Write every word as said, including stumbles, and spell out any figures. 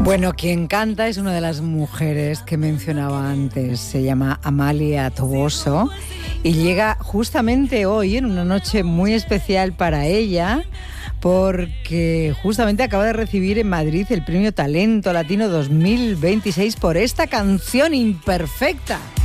Bueno, quien canta es una de las mujeres que mencionaba antes. Se llama Amalia Toboso y llega justamente hoy en una noche muy especial para ella, porque justamente acaba de recibir en Madrid el Premio Talento Latino dos mil veintiséis por esta canción Imperfecta.